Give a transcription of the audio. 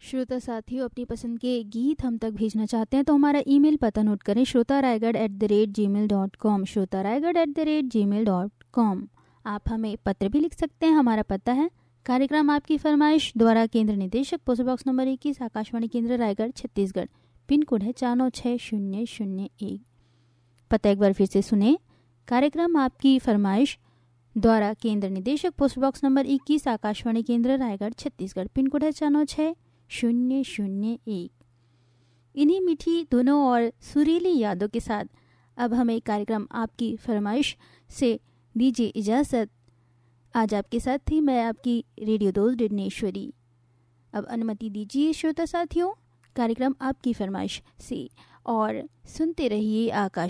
श्रोता साथियों, अपनी पसंद के गीत हम तक भेजना चाहते हैं तो हमारा ईमेल पता नोट करें, shrotarayagad@gmail.com, shrotarayagad@gmail.com। आप हमें पत्र भी लिख सकते हैं। हमारा पता है कार्यक्रम आपकी फरमाइश द्वारा केंद्र निदेशक पोस्ट बॉक्स नंबर 21, आकाशवाणी केंद्र रायगढ़ छत्तीसगढ़। पिन कोड है 496001। पता एक बार फिर से सुने। कार्यक्रम आपकी फरमाइश द्वारा केंद्र निदेशक पोस्ट बॉक्स नंबर 21, आकाशवाणी केंद्र रायगढ़ छत्तीसगढ़। पिन कोड है 496001। इन्हीं मीठी धुनों और सुरीली यादों के साथ अब हमें कार्यक्रम आपकी फरमाइश से दीजिए इजाज़त। आज आपके साथ थी मैं, आपकी रेडियो दोस्त डिडनेश्वरी। अब अनुमति दीजिए श्रोता साथियों कार्यक्रम आपकी फरमाइश से, और सुनते रहिए आकाश